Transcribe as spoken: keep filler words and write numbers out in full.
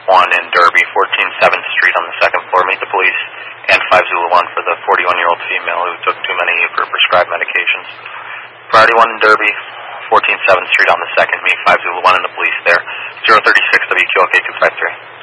one in Derby, fourteen seventh Street on the second floor. Meet the police and five Zulu one for the forty-one-year-old female who took too many of her prescribed medications. Priority one in Derby, fourteen seventh Street on the second. Meet five Zulu one and the police there. zero thirty-six W Q L K two five three.